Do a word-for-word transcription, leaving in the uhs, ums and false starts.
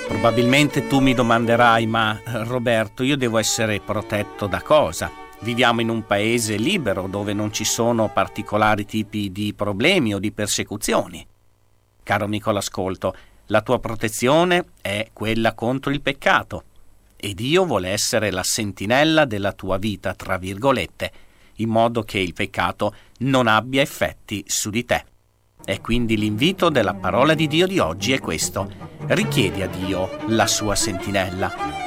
Probabilmente tu mi domanderai, ma Roberto, io devo essere protetto da cosa? Viviamo in un paese libero dove non ci sono particolari tipi di problemi o di persecuzioni. Caro amico all'ascolto, la tua protezione è quella contro il peccato e Dio vuole essere la sentinella della tua vita, tra virgolette, in modo che il peccato non abbia effetti su di te. E quindi l'invito della parola di Dio di oggi è questo: richiedi a Dio la sua sentinella.